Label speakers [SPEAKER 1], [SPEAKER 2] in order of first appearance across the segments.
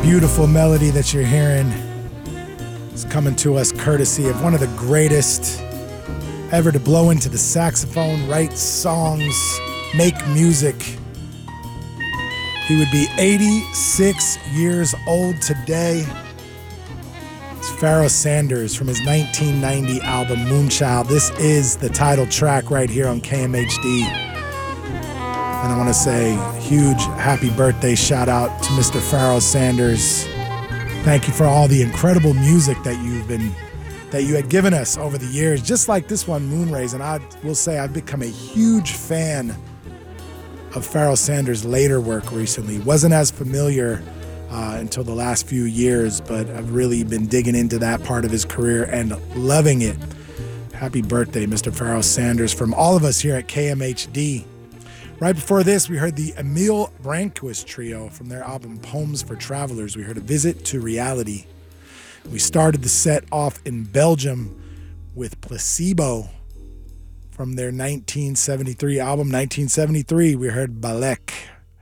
[SPEAKER 1] Beautiful melody that you're hearing is coming to us courtesy of one of the greatest ever to blow into the saxophone, write songs, make music. He would be 86 years old today. It's Pharoah Sanders from his 1990 album Moonchild. This is the title track right here on KMHD. And I want to say a huge happy birthday shout out to Mr. Pharoah Sanders. Thank you for all the incredible music that you had given us over the years, just like this one, Moonrays. And I will say I've become a huge fan of Pharoah Sanders' later work recently. Wasn't as familiar until the last few years, but I've really been digging into that part of his career and loving it. Happy birthday, Mr. Pharoah Sanders, from all of us here at KMHD. Right before this, we heard the Emil Branquist Trio from their album Poems for Travelers. We heard A Visit to Reality. We started the set off in Belgium with Placebo from their 1973 album, 1973. We heard Balek,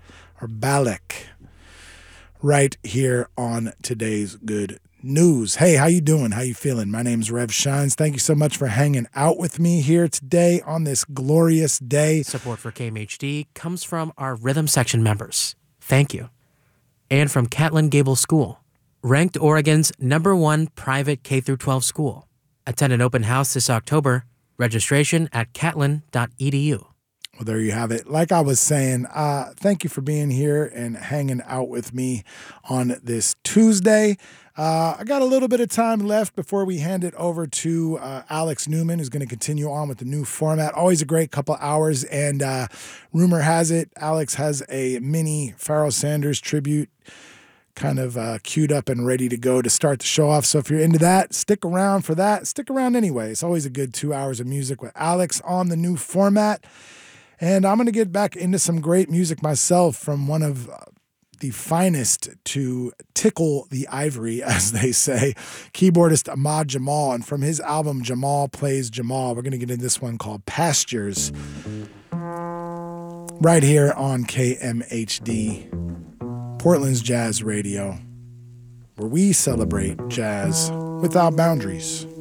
[SPEAKER 1] right here on today's Good News. Hey, how you doing? How you feeling? My name's Rev Shines. Thank you so much for hanging out with me here today on this glorious day.
[SPEAKER 2] Support for KMHD comes from our Rhythm Section members. Thank you. And from Catlin Gable School, ranked Oregon's #1 private K-12 school. Attend an open house this October. Registration at catlin.edu.
[SPEAKER 1] Well, there you have it. Like I was saying, thank you for being here and hanging out with me on this Tuesday. I got a little bit of time left before we hand it over to Alex Newman, who's going to continue on with the new format. Always a great couple hours. And rumor has it, Alex has a mini Pharoah Sanders tribute kind of queued up and ready to go to start the show off. So if you're into that, stick around for that. Stick around anyway. It's always a good 2 hours of music with Alex on the new format. And I'm going to get back into some great music myself from one of the finest to tickle the ivory, as they say, keyboardist Ahmad Jamal. And from his album, Jamal Plays Jamal, we're going to get into this one called Pastures, right here on KMHD, Portland's Jazz Radio, where we celebrate jazz without boundaries.